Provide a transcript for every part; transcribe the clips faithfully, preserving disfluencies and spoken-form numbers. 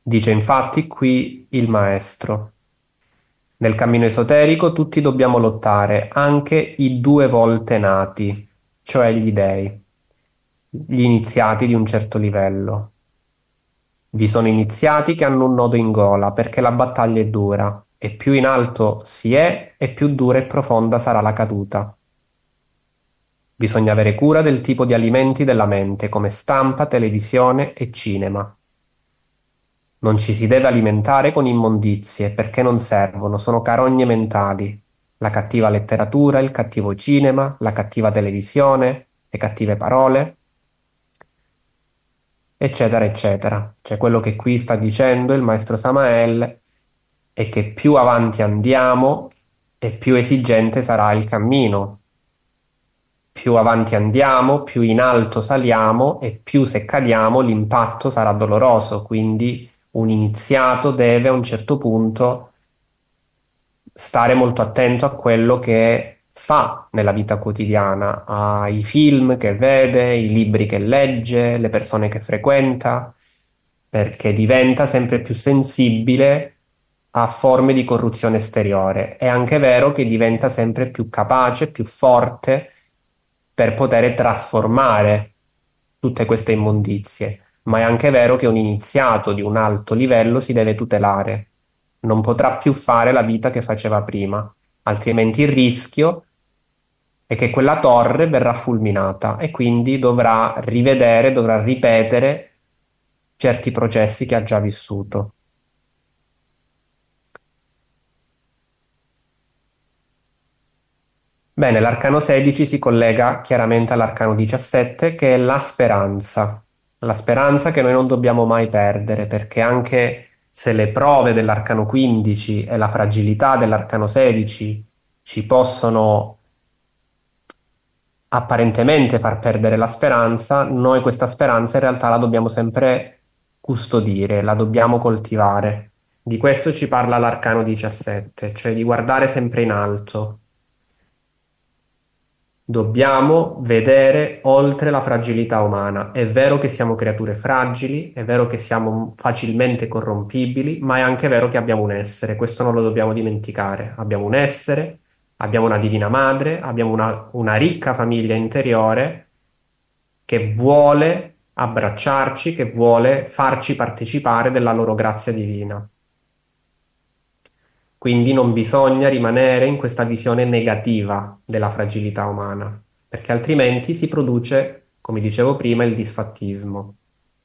Dice infatti qui il maestro. Nel cammino esoterico tutti dobbiamo lottare, anche i due volte nati, cioè gli dei, gli iniziati di un certo livello. Vi sono iniziati che hanno un nodo in gola perché la battaglia è dura e più in alto si è e più dura e profonda sarà la caduta. Bisogna avere cura del tipo di alimenti della mente come stampa, televisione e cinema. Non ci si deve alimentare con immondizie perché non servono, sono carogne mentali. La cattiva letteratura, il cattivo cinema, la cattiva televisione, le cattive parole, eccetera, eccetera. Cioè quello che qui sta dicendo il maestro Samael è che più avanti andiamo e più esigente sarà il cammino. Più avanti andiamo, più in alto saliamo e più se cadiamo l'impatto sarà doloroso, quindi un iniziato deve a un certo punto stare molto attento a quello che fa nella vita quotidiana, ai film che vede, i libri che legge, le persone che frequenta, perché diventa sempre più sensibile a forme di corruzione esteriore. È anche vero che diventa sempre più capace, più forte per poter trasformare tutte queste immondizie, ma è anche vero che un iniziato di un alto livello si deve tutelare, non potrà più fare la vita che faceva prima, altrimenti il rischio è che quella torre verrà fulminata e quindi dovrà rivedere, dovrà ripetere certi processi che ha già vissuto. Bene, l'arcano sedici si collega chiaramente all'arcano diciassette, che è la speranza. La speranza che noi non dobbiamo mai perdere, perché anche se le prove dell'arcano quindici e la fragilità dell'arcano sedici ci possono apparentemente far perdere la speranza, noi questa speranza in realtà la dobbiamo sempre custodire, la dobbiamo coltivare. Di questo ci parla l'arcano diciassette, cioè di guardare sempre in alto. Dobbiamo vedere oltre la fragilità umana. È vero che siamo creature fragili, è vero che siamo facilmente corrompibili, ma è anche vero che abbiamo un essere, questo non lo dobbiamo dimenticare. Abbiamo un essere, abbiamo una divina madre, abbiamo una, una ricca famiglia interiore che vuole abbracciarci, che vuole farci partecipare della loro grazia divina. Quindi non bisogna rimanere in questa visione negativa della fragilità umana, perché altrimenti si produce, come dicevo prima, il disfattismo.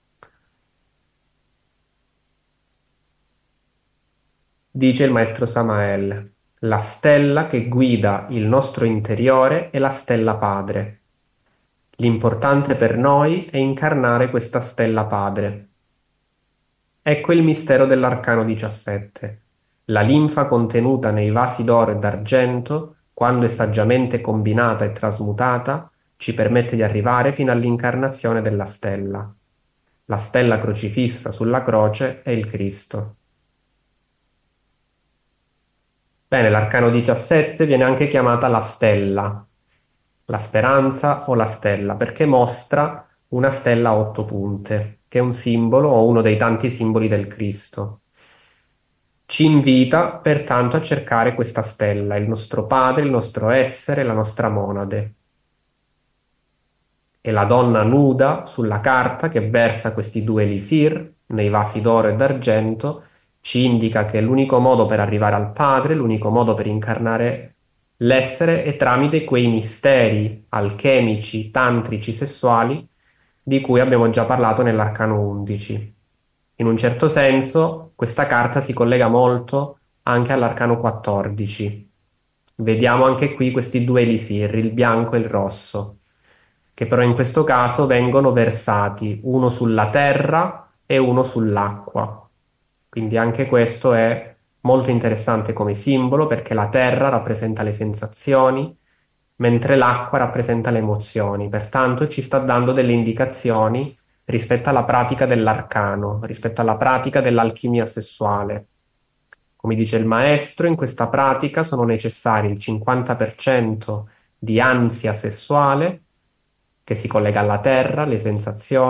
Dice il maestro Samael, la stella che guida il nostro interiore è la stella padre. L'importante per noi è incarnare questa stella padre. Ecco il mistero dell'arcano diciassette. La linfa contenuta nei vasi d'oro e d'argento, quando è saggiamente combinata e trasmutata, ci permette di arrivare fino all'incarnazione della stella. La stella crocifissa sulla croce è il Cristo. Bene, l'arcano diciassette viene anche chiamata la stella, la speranza o la stella, perché mostra una stella a otto punte, che è un simbolo o uno dei tanti simboli del Cristo. Ci invita pertanto a cercare questa stella, il nostro padre, il nostro essere, la nostra monade. E la donna nuda sulla carta che versa questi due elisir nei vasi d'oro e d'argento ci indica che l'unico modo per arrivare al padre, l'unico modo per incarnare l'essere è tramite quei misteri alchemici, tantrici, sessuali di cui abbiamo già parlato nell'arcano undici. In un certo senso, questa carta si collega molto anche all'arcano quattordici. Vediamo anche qui questi due elisir, il bianco e il rosso, che però in questo caso vengono versati uno sulla terra e uno sull'acqua. Quindi anche questo è molto interessante come simbolo perché la terra rappresenta le sensazioni, mentre l'acqua rappresenta le emozioni. Pertanto ci sta dando delle indicazioni rispetto alla pratica dell'arcano, rispetto alla pratica dell'alchimia sessuale. Come dice il maestro, in questa pratica sono necessari il cinquanta per cento di ansia sessuale che si collega alla terra, le sensazioni,